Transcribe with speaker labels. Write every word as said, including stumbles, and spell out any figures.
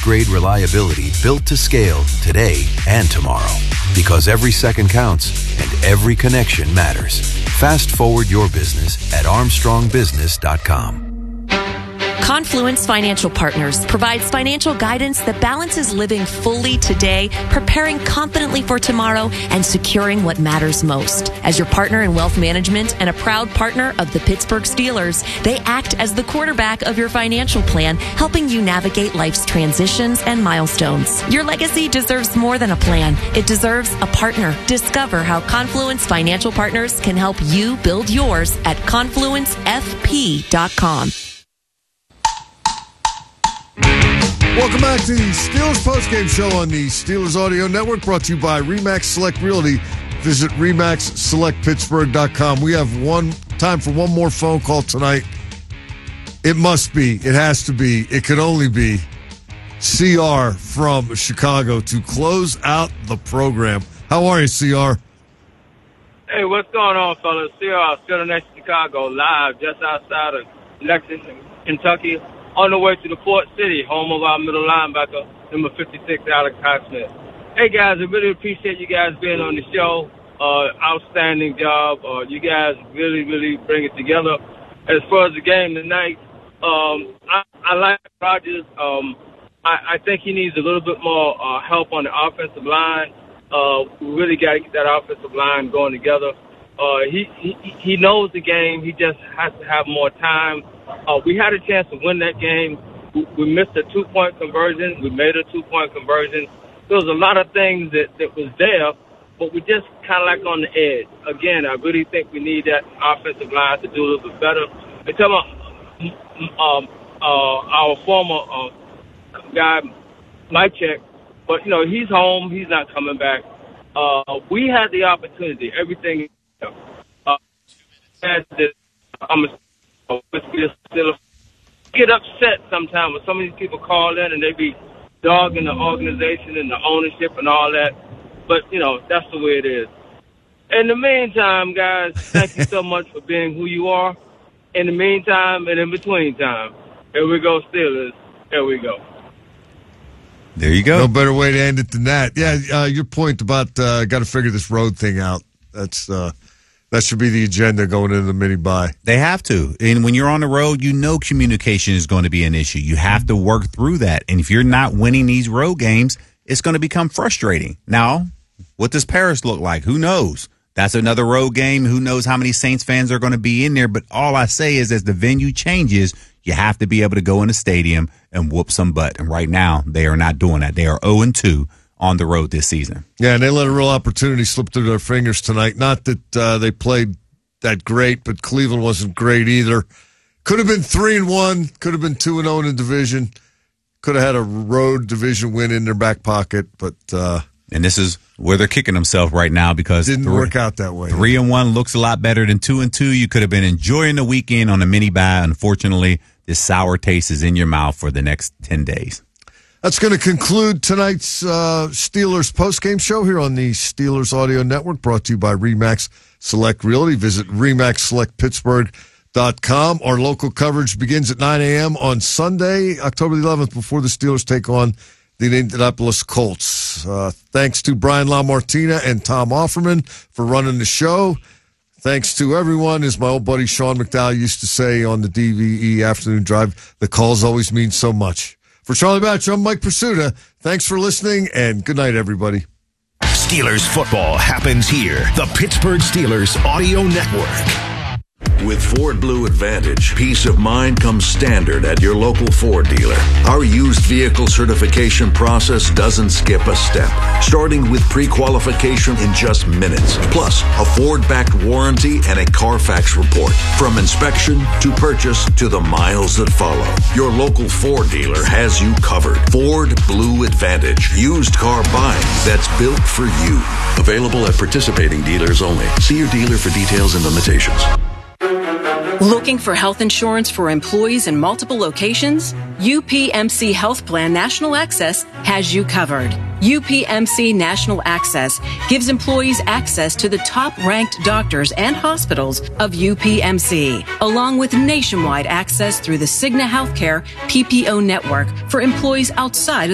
Speaker 1: enterprise-grade reliability built to scale today and tomorrow. Because every second counts and every connection matters. Fast forward your business at armstrong business dot com.
Speaker 2: Confluence Financial Partners provides financial guidance that balances living fully today, preparing confidently for tomorrow, and securing what matters most. As your partner in wealth management and a proud partner of the Pittsburgh Steelers, they act as the quarterback of your financial plan, helping you navigate life's transitions and milestones. Your legacy deserves more than a plan. It deserves a partner. Discover how Confluence Financial Partners can help you build yours at confluence f p dot com.
Speaker 3: Welcome back to the Steelers postgame show on the Steelers Audio Network, brought to you by RE/MAX Select Realty. Visit remax select pittsburgh dot com. We have one time for one more phone call tonight. It must be, it has to be, it can only be C R from Chicago to close out the program. How are you, C R?
Speaker 4: Hey, what's going on, fellas? C R, still next to Chicago, live just outside of Lexington, Kentucky, on the way to the Port City, home of our middle linebacker, number fifty-six, Alex Highsmith. Hey, guys, I really appreciate you guys being on the show. Uh, outstanding job. Uh, you guys really, really bring it together. As far as the game tonight, um, I, I like Rodgers. Um, I, I think he needs a little bit more uh, help on the offensive line. Uh, we really got to get that offensive line going together. Uh, he, he he knows the game. He just has to have more time. Uh, we had a chance to win that game. We, we missed a two-point conversion. We made a two-point conversion. There was a lot of things that, that was there, but we just kind of like on the edge. Again, I really think we need that offensive line to do a little bit better. They're talking about um, uh, our former uh, guy, Mike Check, but, you know, he's home. He's not coming back. Uh, we had the opportunity. Everything. Uh, had this, I'm a Still get upset sometimes when some of these people call in and they be dogging the organization and the ownership and all that. But, you know, that's the way it is. In the meantime, guys, thank you so much for being who you are. In the meantime and in between time, here we go, Steelers. Here we go.
Speaker 5: There you go.
Speaker 3: No better way to end it than that. Yeah, uh, your point about uh, got to figure this road thing out. That's uh, That should be the agenda going into the mini-bye.
Speaker 5: They have to. And when you're on the road, you know communication is going to be an issue. You have to work through that. And if you're not winning these road games, it's going to become frustrating. Now, what does Paris look like? Who knows? That's another road game. Who knows how many Saints fans are going to be in there? But all I say is as the venue changes, you have to be able to go in the stadium and whoop some butt. And right now, they are not doing that. They are oh and two. On the road this season.
Speaker 3: Yeah, and they let a real opportunity slip through their fingers tonight. Not that uh, they played that great, but Cleveland wasn't great either. Could have been three and one. Could have been two and zero in the division. Could have had a road division win in their back pocket, but uh,
Speaker 5: and this is where they're kicking themselves right now because
Speaker 3: didn't
Speaker 5: three,
Speaker 3: work out that way.
Speaker 5: Three and one looks a lot better than two and two. You could have been enjoying the weekend on a mini bye. Unfortunately, this sour taste is in your mouth for the next ten days.
Speaker 3: That's going to conclude tonight's uh, Steelers postgame show here on the Steelers Audio Network, brought to you by RE/MAX Select Realty. Visit remax select pittsburgh dot com. Our local coverage begins at nine a.m. on Sunday, October the eleventh, before the Steelers take on the Indianapolis Colts. Uh, thanks to Brian LaMartina and Tom Offerman for running the show. Thanks to everyone, as my old buddy Sean McDowell used to say on the D V E Afternoon Drive, the calls always mean so much. For Charlie Batch, I'm Mike Pursuta. Thanks for listening, and good night, everybody.
Speaker 6: Steelers football happens here. The Pittsburgh Steelers Audio Network. With Ford Blue Advantage, peace of mind comes standard at your local Ford dealer. Our used vehicle certification process doesn't skip a step, starting with pre-qualification in just minutes, plus a Ford-backed warranty and a Carfax report. From inspection to purchase to the miles that follow, your local Ford dealer has you covered. Ford Blue Advantage, used car buying that's built for you. Available at participating dealers only. See your dealer for details and limitations.
Speaker 7: Looking for health insurance for employees in multiple locations? U P M C Health Plan National Access has you covered. U P M C National Access gives employees access to the top-ranked doctors and hospitals of U P M C, along with nationwide access through the Cigna Healthcare P P O network for employees outside of